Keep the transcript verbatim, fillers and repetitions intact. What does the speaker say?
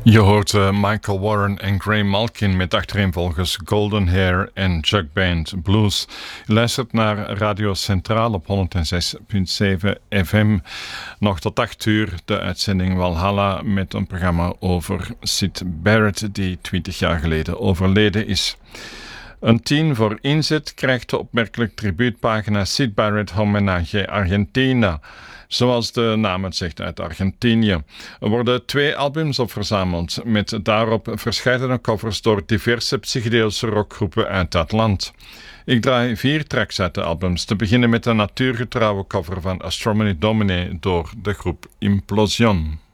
Je hoort uh, Michael Warren en Gray Malkin met achtereenvolgens Golden Hair en Jug Band Blues. Je luistert naar Radio Centraal op honderdzes komma zeven F M. Nog tot acht uur de uitzending Walhalla met een programma over Syd Barrett die twintig jaar geleden overleden is. Een tien voor inzet krijgt de opmerkelijk tribuutpagina Syd Barrett Homenage Argentina. Zoals de naam het zegt, uit Argentinië. Er worden twee albums op verzameld, met daarop verscheidene covers door diverse psychedelische rockgroepen uit dat land. Ik draai vier tracks uit de albums, te beginnen met een natuurgetrouwe cover van Astronomy Domine door de groep Implosion.